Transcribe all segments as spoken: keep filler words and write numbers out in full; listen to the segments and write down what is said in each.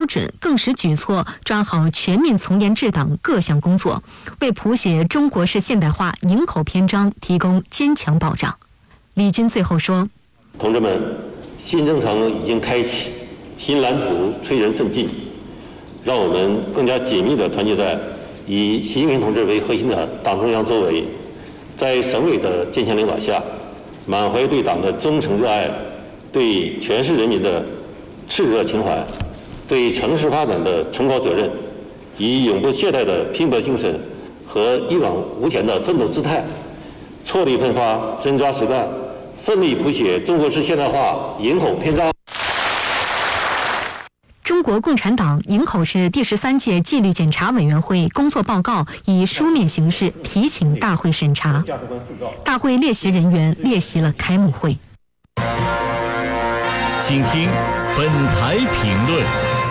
准，更使举措抓好全面从严治党各项工作，为谱写中国式现代化营口篇章提供坚强保障。李军最后说：“ 同志们，新征程已经开启，新蓝图催人奋进，让我们更加紧密地团结在以习近平同志为核心的党中央周围，在省委的坚强领导下，满怀对党的忠诚热爱，对全市人民的炽热情怀，对城市发展的崇高责任，以永不懈怠的拼搏精神和一往无前的奋斗姿态，踔厉奋发，真抓实干，奋力谱写中国式现代化营口篇章。” 中国共产党营口市第十三届纪律检查委员会工作报告以书面形式提请大会审查。大会列席人员列席了开幕会。 请听本台评论。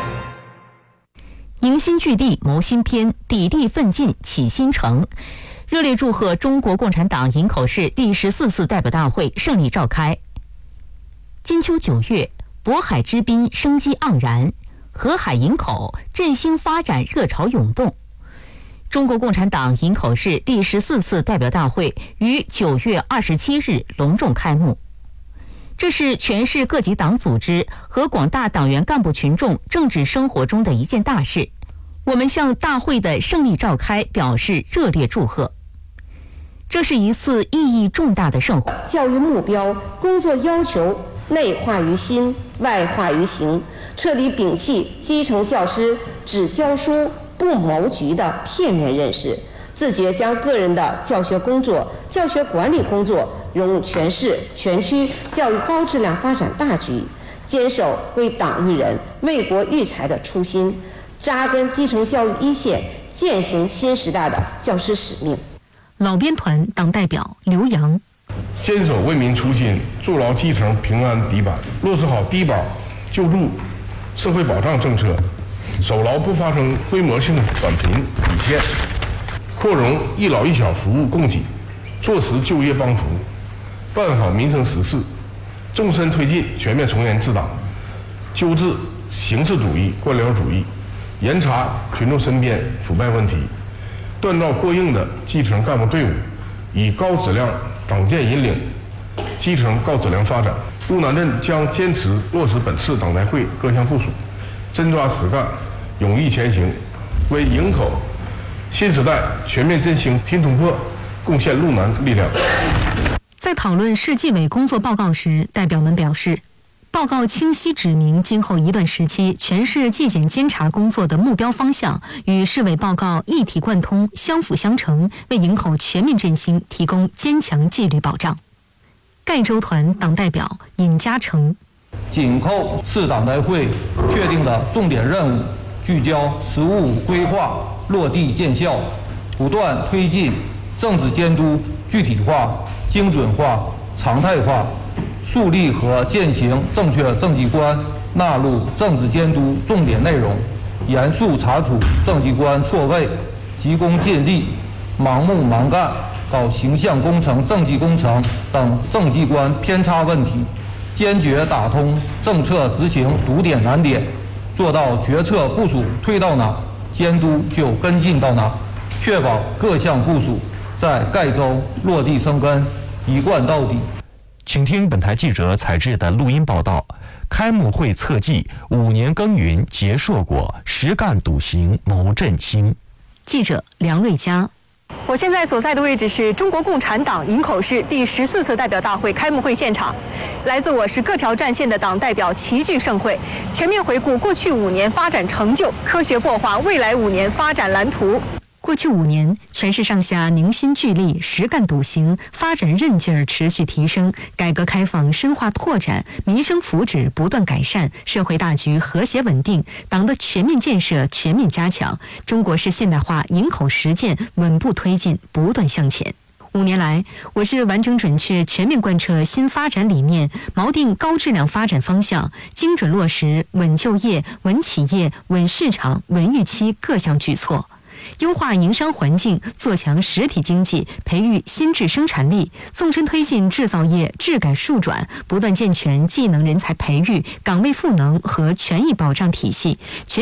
迎新聚力谋新篇，砥砺奋进启新程。热烈祝贺中国共产党营口市第十四次代表大会胜利召开。金秋九月，渤海之滨生机盎然，河海营口振兴发展热潮涌动。中国共产党营口市第十四次代表大会于九月二十七日隆重开幕。这是全市各级党组织和广大党员干部群众政治生活中的一件大事。我们向大会的胜利召开表示热烈祝贺。这是一次意义重大的盛会。 教育目标、工作要求内化于心，外化于行，彻底摒弃基层教师只教书不谋局的片面认识，自觉将个人的教学工作、教学管理工作融入全市、全区教育高质量发展大局，坚守为党育人、为国育才的初心，扎根基层教育一线，践行新时代的教师使命。 老编团党代表刘洋： 坚守为民初心，筑牢基层平安底板，落实好低保、救助、社会保障政策，守牢不发生规模性短贫底线，扩容一老一小服务供给，做实就业帮扶，办好民生实事，纵深推进全面从严治党，纠治形式主义、官僚主义，严查群众身边腐败问题，锻造过硬的基层干部队伍，以高质量党建引领基层高质量发展。路南镇将坚持落实本次党代会各项部署，真抓实干，勇毅前行，为营口新时代全面振兴新突破贡献路南力量。 在讨论市纪委工作报告时，代表们表示，报告清晰指明今后一段时期全市纪检监察工作的目标方向，与市委报告一体贯通、相辅相成，为营口全面振兴提供坚强纪律保障。赣州团党代表尹嘉诚： 紧扣市党代会确定的重点任务，聚焦实务规划，落地见效，不断推进政治监督具体化、精准化、常态化，树立和践行正确政绩观，纳入政治监督重点内容，严肃查处政绩观错位、急功近利、盲目蛮干、搞形象工程、政绩工程等政绩观偏差问题，坚决打通政策执行堵点难点，做到决策部署推到哪，监督就跟进到哪，确保各项部署在赣州落地生根，一贯到底。 请听本台记者采制的录音报道。开幕会侧记：五年耕耘结硕果，实干笃行谋振兴。 记者梁瑞佳。 我现在所在的位置是中国共产党营口市第十四次代表大会开幕会现场，来自我市各条战线的党代表齐聚盛会，全面回顾过去五年发展成就，科学擘画未来五年发展蓝图。 过去五年，全市上下凝心聚力，实干笃行，发展韧劲儿持续提升，改革开放深化拓展，民生福祉不断改善，社会大局和谐稳定，党的全面建设全面加强，中国式现代化营口实践稳步推进，不断向前。五年来，我市完整准确全面贯彻新发展理念，锚定高质量发展方向，精准落实稳就业、稳企业、稳市场、稳预期各项举措。优化营商环境，做强实体经济，培育新质生产力，纵深推进制造业质改数转，不断健全技能人才培育、岗位赋能和权益保障体系，全